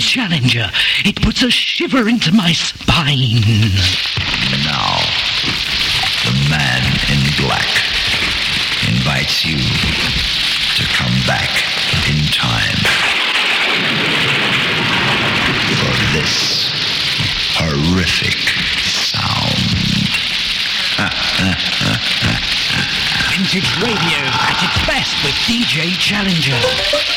Challenger. It puts a shiver into my spine. Now, the man in black invites you to come back in time for this horrific sound. Vintage radio at its best with DJ Challenger.